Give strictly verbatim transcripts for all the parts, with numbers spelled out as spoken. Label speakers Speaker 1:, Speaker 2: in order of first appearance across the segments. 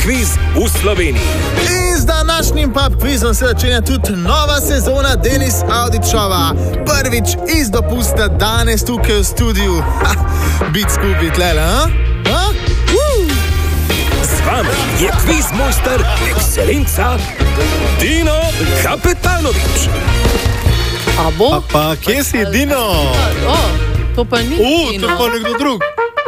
Speaker 1: kviz v Sloveniji.
Speaker 2: In z današnjim pub kvizom se začenja tudi nova sezona Denis Audičova. Prvič iz dopusta danes tukaj v studiu. Ha, biti skupaj tlele, ha? Ha? Uh.
Speaker 1: Z vami je kviz mojster ekscelenca Dino Kapetanovič.
Speaker 3: A bo?
Speaker 4: A pa, kje si, Dino?
Speaker 3: O, to pa ni
Speaker 4: U,
Speaker 3: Dino.
Speaker 4: to pa nekdo drug.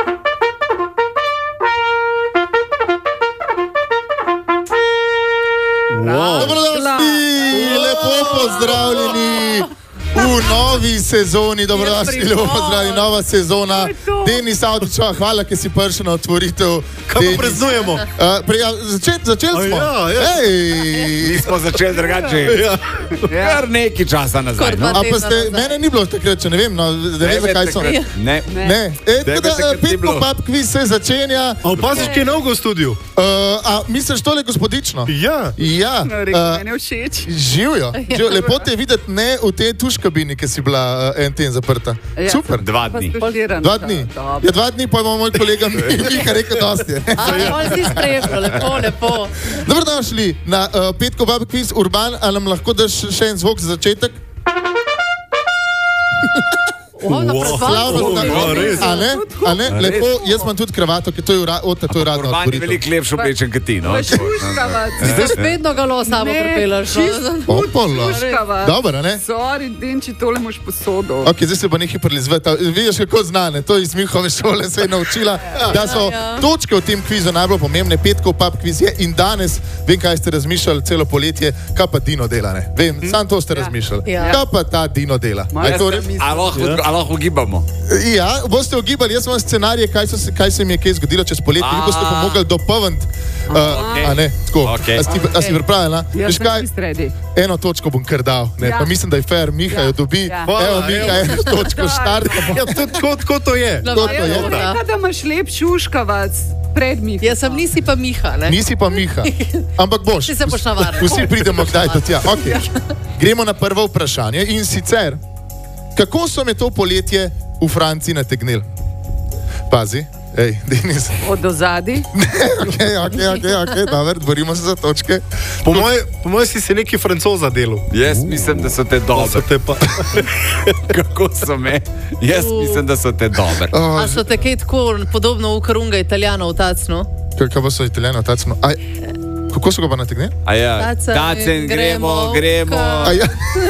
Speaker 4: Wow.
Speaker 2: Dobrodošli, lepo pozdravljeni v novi sezoni. Dobrodošli, lepo pozdravljeni, nova sezona. Denis Audičova, hvala, ki si prišel na otvoritev.
Speaker 4: Kako praznujemo?
Speaker 2: Uh, prija, začet, začeli smo.
Speaker 4: Ja, ja.
Speaker 2: Ej.
Speaker 5: Mi smo začeli drugače.
Speaker 4: Ja.
Speaker 5: Kar nekaj časa nazaj. No?
Speaker 2: A pa ste, mene ni bilo takrat, če ne vem, no, da ne vem, kaj so.
Speaker 5: Ne,
Speaker 2: Ne. Ne. E,
Speaker 5: Tebe
Speaker 2: tako da,
Speaker 5: takrat ni
Speaker 2: Petko
Speaker 5: bilo.
Speaker 2: pub kviz se začenja.
Speaker 4: A opaziš, kaj je novega v studiu?
Speaker 2: Uh, a misliš tole gospodično?
Speaker 4: Ja.
Speaker 2: Ja.
Speaker 6: No, rekel,
Speaker 2: Uh,
Speaker 6: meni je všeč.
Speaker 2: Živijo. Živijo. Lepo te je videti ne v tej tuškabini, ki si bila uh, en teden zaprta.
Speaker 6: Ja.
Speaker 2: Super.
Speaker 5: Dva
Speaker 6: Pa
Speaker 5: dni.
Speaker 6: studiram.
Speaker 2: Dva dni.
Speaker 6: Dobro.
Speaker 2: Ja, dva dni pa ima moj kolega Miha rekel dosti.
Speaker 3: A, on si strepil, lepo, lepo.
Speaker 2: Dobrodošli na uh, Petko pub kviz Urban. Ali nam lahko daš še en zvok za začetek?
Speaker 3: O, na
Speaker 4: Wow.
Speaker 2: Slavno,
Speaker 4: Oh,
Speaker 2: da-
Speaker 4: ja, res.
Speaker 2: A ne? A ne? Lepo, jaz imam tudi kravato, ki to je ura, ota, to je uradno
Speaker 5: Urban je
Speaker 2: otvoritev.
Speaker 5: veliko lepši oblečen kot ti. No?
Speaker 6: Pa šuškavac.
Speaker 3: Ti spet nogalo sabo
Speaker 6: Ne,
Speaker 3: pripelaš.
Speaker 6: čisto
Speaker 2: Opolo.
Speaker 6: šuškavac.
Speaker 2: Dobro, ne?
Speaker 6: Sorry, Denči, tole moš posodo.
Speaker 2: Ok, zdaj se bo nekaj prilizveta. Vidiš, kako znane, to iz Mihove šole se je naučila, da so
Speaker 3: ja.
Speaker 2: točke v tem kvizu najbolj pomembne. Petkov pub kviz je in danes, vem, kaj ste razmišljali celo poletje, kaj pa Dino dela, ne? Vem, sam to ste razmišljali.
Speaker 3: Ja.
Speaker 2: Kaj pa ta Dino dela?
Speaker 6: Ma,
Speaker 2: A je
Speaker 6: jaz
Speaker 2: to
Speaker 6: sem
Speaker 2: res?
Speaker 6: mislil.
Speaker 5: A lahko, a lahko gibamo?
Speaker 2: Ja, boste ugibali, jaz imam scenarije, kaj, so se, kaj se mi je kaj zgodilo čez poletje, vi boste pa mogli dopolniti. Uh,
Speaker 5: Okej.
Speaker 2: A ne, tako.
Speaker 5: Okej.
Speaker 2: A si, a si pripravljena?
Speaker 6: Jaz
Speaker 2: Veš
Speaker 6: sem
Speaker 2: kaj?
Speaker 6: čisto ready.
Speaker 2: Eno točko bom kar dal, ne,
Speaker 6: Ja.
Speaker 2: pa mislim, da je fair, Miha
Speaker 6: Ja.
Speaker 2: jo dobi.
Speaker 6: Ja.
Speaker 2: Evo,
Speaker 4: Hvala,
Speaker 2: Miha,
Speaker 4: evo.
Speaker 2: eno točko štartamo.
Speaker 4: Ja, to, tako, tako to je.
Speaker 2: To to je.
Speaker 6: Rekel, da imaš lep šuškavac pred mi.
Speaker 3: Jaz sem nisi pa Miha, ne?
Speaker 2: Nisi pa Miha, ampak boš.
Speaker 3: Ti se boš navadil.
Speaker 2: Vsi pridemo kdaj do tja. Okay. Gremo na prvo vprašanje in sicer, kako so me to poletje v Franciji nategnili? Pazi, hej, Denis.
Speaker 6: Od ozadi.
Speaker 2: Ok, ok, ok, ok, dobro, borimo se za točke.
Speaker 4: Po mojem moj si si neki francoza delal.
Speaker 5: Jaz mislim, da so te
Speaker 4: Da so
Speaker 5: dobre.
Speaker 4: te pa...
Speaker 5: Kako so me? Jaz mislim, da so te dobre.
Speaker 2: Oh,
Speaker 3: A so te kaj tako podobno v karunga italijanov tacno?
Speaker 2: kaj pa so italijani, tacno? Aj, kako so ga pa nategnili?
Speaker 5: A ja,
Speaker 3: Tacen,
Speaker 5: tacen, gremo,
Speaker 3: gremo,
Speaker 5: gremo.
Speaker 3: ka-
Speaker 2: A ja,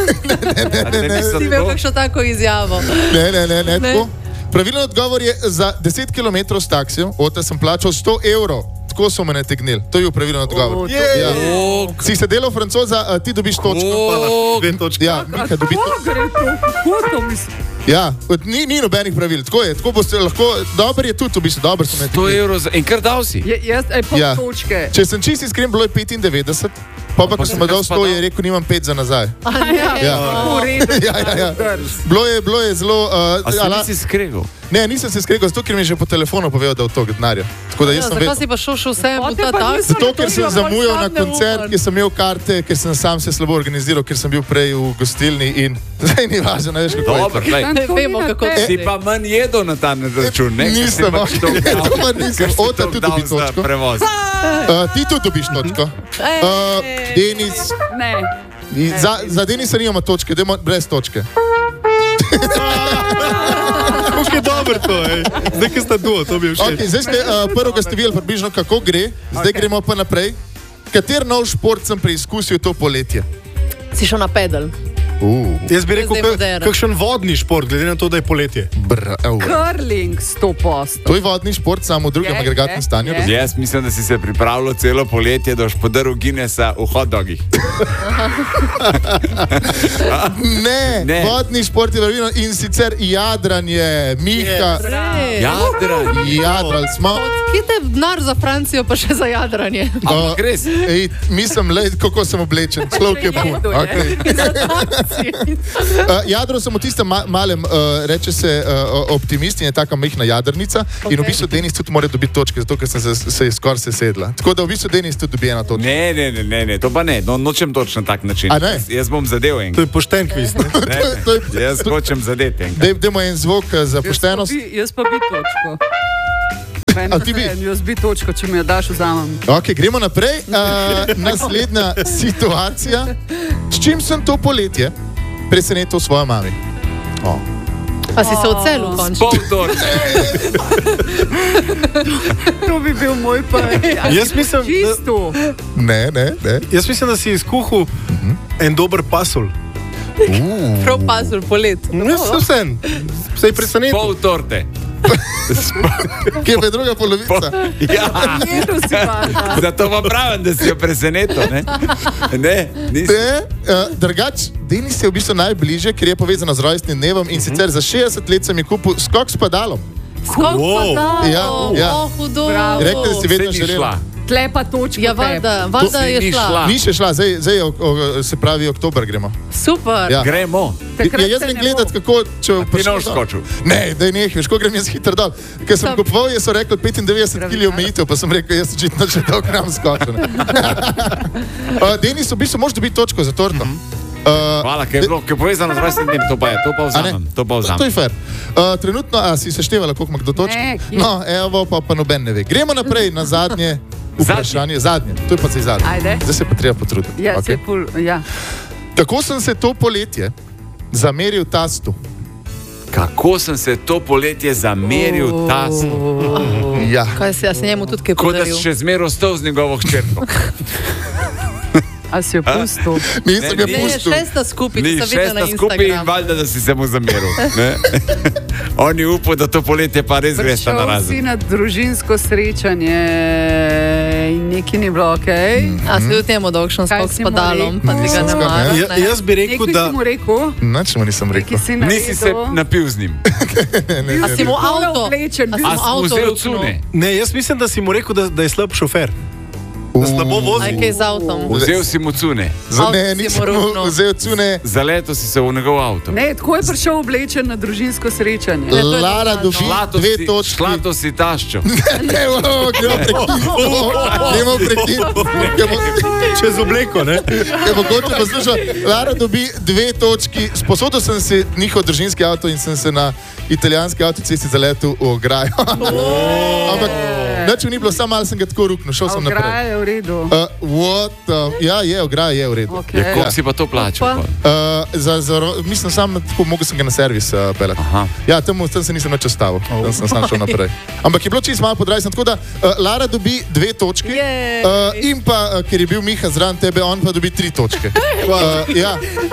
Speaker 5: A te niso
Speaker 3: Ti imel
Speaker 5: tako?
Speaker 3: kakšno tako izjavo.
Speaker 2: ne, ne, ne, ne,
Speaker 3: Ne.
Speaker 2: tako. Pravilen odgovor je za deset kilometrov s taksijem, od sem plačal sto evrov. Tako so me nategnili. To je bil pravilen odgovor.
Speaker 6: O, to-
Speaker 2: Ja.
Speaker 5: O,
Speaker 2: Si se delal francoza, a ti dobiš točko.
Speaker 5: o,
Speaker 4: Dve točke.
Speaker 2: Ja, Miha dobi točko.
Speaker 6: Kako gre to? Kako to misliš?
Speaker 2: Ja, od- ni, ni nobenih pravil, tako je, tako boste lahko, dober je tudi, v bistvu, dober so me
Speaker 5: sto
Speaker 2: nategnili.
Speaker 5: evrov za... In kar dal si?
Speaker 6: Je, jaz, aj pol
Speaker 2: Ja.
Speaker 6: točke.
Speaker 2: Če sem čist iskren, bilo je petindevetdeset, pa pa, ko sem mu dal sto, je rekel, nimam pet za nazaj.
Speaker 3: A ne?
Speaker 2: Ja.
Speaker 6: V redu.
Speaker 2: Ja, ja, ja.
Speaker 6: Drž.
Speaker 2: Bilo je, bilo je zelo... Uh,
Speaker 5: A se
Speaker 2: ala,
Speaker 5: nisi skregal?
Speaker 2: ne, nisem se skregal, zato ker mi je že po telefonu povedal, da je to denarja. Tako da
Speaker 3: Ja,
Speaker 2: jaz sem
Speaker 3: zakaj
Speaker 2: vedel.
Speaker 3: si pa šel še vsem v
Speaker 6: Potem
Speaker 3: ta
Speaker 6: pa
Speaker 3: taksi?
Speaker 6: nisem-
Speaker 2: Zato, ker sem
Speaker 6: To je
Speaker 2: zamujal
Speaker 6: pa
Speaker 2: na
Speaker 6: sam
Speaker 2: koncert,
Speaker 6: neumen.
Speaker 2: ker sem imel karte, ker sem sam se slabo organiziral, ker sem bil prej v gostilni in zdaj ni važno, ne veš kako je.
Speaker 5: Dobro, glej.
Speaker 6: Tam to
Speaker 3: Vemo,
Speaker 6: ni na
Speaker 3: kako
Speaker 6: tebi.
Speaker 5: Si pa manj jedel na ta račun, ne? Ker si
Speaker 2: Nisem,
Speaker 5: pač
Speaker 2: ok.
Speaker 5: to dal-
Speaker 2: To pa nisem.
Speaker 5: ker si
Speaker 2: Ota
Speaker 5: to
Speaker 2: tudi
Speaker 5: dal
Speaker 2: dobi
Speaker 5: za
Speaker 2: točko.
Speaker 5: prevoz.
Speaker 2: Uh, ti tudi dobiš točko.
Speaker 3: Ej.
Speaker 2: Uh, Denis,
Speaker 6: Ne.
Speaker 2: za, za Denisa nimamo točke, dajmo brez točke.
Speaker 4: Kako je dobro to, ej. Zdaj, ki sta duo, to bi všeč.
Speaker 2: Okay, zdaj ste uh, prvega ste videli približno, kako gre, zdaj
Speaker 6: Okay.
Speaker 2: gremo pa naprej. Kater nov šport sem preizkusil to poletje?
Speaker 3: Si šel na pedal.
Speaker 2: Uh,
Speaker 4: Jaz bi rekel,
Speaker 3: Zdaj
Speaker 4: kak,
Speaker 3: moderen.
Speaker 4: kakšen vodni šport, glede na to, da je poletje.
Speaker 2: br, evo.
Speaker 6: Curling sto posto.
Speaker 2: To je vodni šport, samo v drugem
Speaker 6: Je,
Speaker 2: agregatnem
Speaker 6: je,
Speaker 2: stanju.
Speaker 6: je.
Speaker 5: Jaz mislim, da si se pripravljal celo poletje, da boš podaril Guinnessa v hot dogih.
Speaker 2: Ne,
Speaker 5: Ne.
Speaker 2: vodni šport je pravilno in sicer jadranje, Miha.
Speaker 3: Ej.
Speaker 5: Jadran.
Speaker 2: Jadrali smo.
Speaker 3: Kje te denar za Francijo, pa še za jadranje?
Speaker 5: Ampak res.
Speaker 2: Ej, mislim, le, kako sem oblečen, človek je pun.
Speaker 6: Jedu je.
Speaker 2: Okay. Uh, jadro sem v tistem ma malem, uh, reče se uh, optimist in je taka mehna jadrnica. Okay. In v bistvu Denis tudi mora dobiti točke, zato ker sem se, se je skoraj sesedla. Tako da v bistvu Denis tudi dobi eno točko.
Speaker 5: Ne, ne, ne, ne, ne, to pa ne, no, nočem točno tak način.
Speaker 2: A ne?
Speaker 5: Jaz, jaz bom zadev
Speaker 4: To
Speaker 5: enega.
Speaker 4: je pošten kviz. Ne?
Speaker 5: Ne,
Speaker 2: to je-
Speaker 5: ne, jaz hočem zadeti enega.
Speaker 2: Dej, dajmo en zvok uh, za poštenost.
Speaker 6: Jaz pa bi, jaz pa bi točko. Meni
Speaker 2: A
Speaker 6: pa
Speaker 2: ti bi?
Speaker 6: ne, jaz bi točko, če mi jo daš, vzamem.
Speaker 2: Ok, gremo naprej. Uh, naslednja situacija. S čim sem to poletje presenetil svojo mami? Oh.
Speaker 3: Pa si se odselil končno.
Speaker 5: Pol torte.
Speaker 6: To bi bil moj prvi.
Speaker 4: Jaz mislim, da,
Speaker 6: Čisto.
Speaker 2: Ne, ne, ne.
Speaker 4: jaz mislim, da si izkuhal en dober pasulj.
Speaker 3: Prav pazul polet.
Speaker 4: Jaz sem vsem, se je presenetil.
Speaker 5: Pol torte.
Speaker 2: Kje pa je druga polovica?
Speaker 5: Ja,
Speaker 6: Jedo si valjda.
Speaker 5: zato vam pravim, da si jo presenetil. Ne, ne nisi.
Speaker 2: Ne, uh, drugač, Denis je v bistvu najbližje, ker je povezano z rojstnim dnevom in sicer za šestdeset let sem ji kupil skok s padalom.
Speaker 3: Skok
Speaker 4: Wow.
Speaker 3: pa da.
Speaker 2: Ja, ja.
Speaker 3: Oh, hudo.
Speaker 6: Bravo.
Speaker 2: Rekli, da si vedno
Speaker 5: Saj ni
Speaker 2: želela.
Speaker 5: šla.
Speaker 6: Tle pa točka.
Speaker 3: Ja, valjda, valjda
Speaker 5: To si
Speaker 3: je
Speaker 5: ni
Speaker 3: šla.
Speaker 5: šla.
Speaker 2: Ni še šla, zdaj, zdaj je, o, o, se pravi, oktober gremo.
Speaker 3: Super.
Speaker 2: Ja.
Speaker 5: Gremo.
Speaker 6: Takrat
Speaker 2: Ja, jaz
Speaker 6: se
Speaker 2: grem
Speaker 6: ne
Speaker 2: gledati,
Speaker 6: bo.
Speaker 2: kako če
Speaker 5: A ti ne boš skočil?
Speaker 2: Ne, da je nekaj, veš, ko grem jaz hitro dol. Ker sem
Speaker 3: Sam-
Speaker 2: kupoval, jaz so rekli petindevetdeset
Speaker 6: Pravi,
Speaker 2: kilogramov omejitev, pa sem rekel, jaz očitno še dolgo nam skočil. uh, Denis, v bistvu moraš dobiti točko za torto. Uh,
Speaker 5: Hvala, ker je bilo, ker je povezano z rojstnim dnem, to pa je, to pa
Speaker 2: a ne?
Speaker 5: vzamem. To pa
Speaker 2: To, to je
Speaker 5: vzamem.
Speaker 2: fair. Uh, trenutno, a si seštevala, koliko ima kdo točk?
Speaker 6: Ne, kje?
Speaker 2: No, evo, pa, pa noben ne ve. Gremo naprej na zadnje vprašanje. Zadnje, to je pa zdaj zadnje.
Speaker 6: Ajde.
Speaker 2: Zdaj se pa treba potruditi.
Speaker 6: Ja,
Speaker 2: Okej.
Speaker 6: okay. pol, ja.
Speaker 2: Kako sem se to poletje zameril tastu?
Speaker 5: Kako sem se to poletje zameril tastu,
Speaker 2: Ja.
Speaker 3: Kaj se, ja se njemu tudi kaj
Speaker 5: kot da
Speaker 3: podaril?
Speaker 5: si še zmeraj ostal z njegovo hčerko.
Speaker 6: A si jo pustil?
Speaker 2: Nisem
Speaker 5: Ne,
Speaker 2: ga
Speaker 5: ni.
Speaker 3: Ne,
Speaker 2: pustil.
Speaker 3: šesta skupaj,
Speaker 5: Ni
Speaker 3: ki sta videla na
Speaker 5: šesta skupaj in
Speaker 3: Instagramu.
Speaker 5: valjda, da si se mu zameril. ne. On je upal, da to poletje pa res gresta na
Speaker 6: Prišel si
Speaker 5: razen.
Speaker 6: na družinsko srečanje in neki ni bilo ok.
Speaker 3: A si tudi temu dolgšen
Speaker 6: Kaj
Speaker 3: skok s
Speaker 6: si mu
Speaker 3: padalom,
Speaker 6: rekel?
Speaker 3: pa ti ga ne
Speaker 2: Skok,
Speaker 3: maraš.
Speaker 2: ne?
Speaker 4: Ja, jaz bi rekel,
Speaker 6: Nekaj
Speaker 4: da
Speaker 6: si mu rekel,
Speaker 2: Nič mu nisem rekel.
Speaker 6: nekaj si naredil.
Speaker 5: Nisi se napil z njim.
Speaker 3: A si mu avto?
Speaker 6: Oblečen,
Speaker 3: A si
Speaker 5: A
Speaker 3: mu
Speaker 5: smo
Speaker 3: avto
Speaker 5: vzel
Speaker 3: ruknil?
Speaker 5: cune?
Speaker 4: ne, jaz mislim, da si mu rekel, da, da je slab šofer. Da slabo
Speaker 3: Aj
Speaker 4: vozi.
Speaker 3: kaj z avtom?
Speaker 5: Vzel si mu cune.
Speaker 2: Za
Speaker 3: Avto
Speaker 2: ne,
Speaker 3: si
Speaker 2: nisem
Speaker 3: mu
Speaker 2: mu
Speaker 3: ruknil.
Speaker 2: vzel cune.
Speaker 5: Zaletel si se v njegov avto.
Speaker 6: Ne, tako je prišel oblečen na družinsko srečanje.
Speaker 3: to je
Speaker 2: Lara
Speaker 3: normalno.
Speaker 2: dobi
Speaker 5: Šlato
Speaker 2: dve
Speaker 5: si,
Speaker 2: točki.
Speaker 5: šlato si taščo.
Speaker 2: Ne, o, gremo prekiniti. Gremo prekiniti.
Speaker 4: Čez obleko, ne?
Speaker 2: Je mogoče poslušati. Lara dobi dve točki. Sposodil sem si njihov družinski avto in sem se na italijanski avtocesti zaletel v ograjo. Ampak nič mi ni bilo, samo malo sem ga tako ruknil, šel sem naprej.
Speaker 6: Ograja je v redu.
Speaker 2: Uh, what the, ja, je, ograja je v redu.
Speaker 6: Okay.
Speaker 5: Ja, koliko si pa to plačal?
Speaker 3: Pa?
Speaker 5: pol?
Speaker 2: Uh, za, za, ro- mislim, sam tako mogel sem ga na servis uh, pelati.
Speaker 5: Aha.
Speaker 2: Ja, tam, tam se nisem več ustavil, tam sem sam šel naprej. Ampak je bilo čisto malo podrajsno, tako da uh, Lara dobi dve točki
Speaker 3: Jej.
Speaker 2: uh, in pa, uh, ker je bil Miha zraven tebe, on pa dobi tri točke. Uh, ja.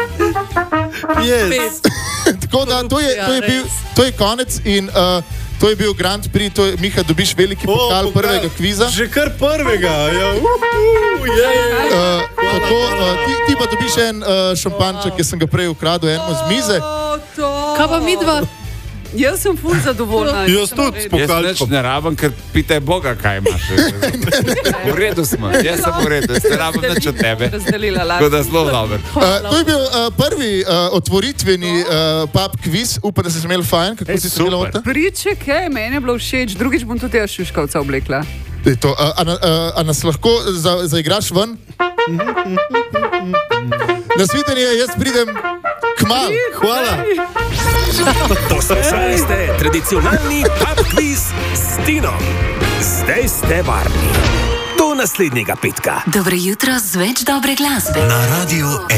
Speaker 4: Yes.
Speaker 2: Tako da to je, to je, bil, to je konec in uh, to je bil Grand Prix, to je, Miha, dobiš veliki pokal prvega kviza.
Speaker 4: Že kar prvega. Ja. Uh, je, je.
Speaker 2: Uh, tako, uh, ti, ti pa dobiš en uh, šampanček, ki sem ga prej ukradel enemu z mize.
Speaker 6: O, to.
Speaker 3: Kaj pa midva?
Speaker 6: Jaz sem ful zadovoljna.
Speaker 4: Jaz tudi s
Speaker 5: Jaz neč
Speaker 4: pokalčkom.
Speaker 5: ne rabim, ker pitaj Boga, kaj imaš. V redu smo, jaz sem v redu, jaz ne rabim nič od tebe.
Speaker 6: Razdelila
Speaker 5: Tako
Speaker 6: lažje.
Speaker 5: da zelo dober.
Speaker 2: Uh, to je bil uh, prvi uh, otvoritveni uh, pub kviz, upam, da si se imel fajn, kako
Speaker 5: Ej,
Speaker 2: si se imel
Speaker 5: super.
Speaker 2: od tega.
Speaker 6: Priček je, meni je bilo všeč, drugič bom tudi jaz šuškavca oblekla.
Speaker 2: To, a, a, na- a, a nas lahko za, zaigraš ven? Nasvidenje, jaz pridem kmal.
Speaker 4: Hvala.
Speaker 1: Poslušali ste tradicionalni pub quiz s Tinom. Zdaj ste varni. Do naslednjega petka.
Speaker 7: Dobro jutro z več dobre glasbe.
Speaker 1: Na radiju